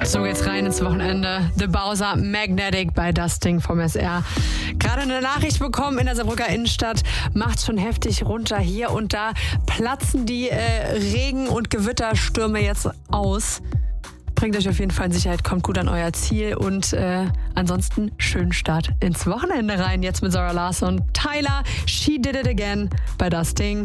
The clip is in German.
So geht's rein ins Wochenende. The Bowser Magnetic bei Dusting vom SR. Gerade eine Nachricht bekommen in der Saarbrücker Innenstadt. Macht's schon heftig runter. Hier und da platzen die Regen- und Gewitterstürme jetzt aus. Bringt euch auf jeden Fall in Sicherheit, kommt gut an euer Ziel und ansonsten schönen Start ins Wochenende rein. Jetzt mit Zara Larsson, Tyler, She Did It Again bei Dusting.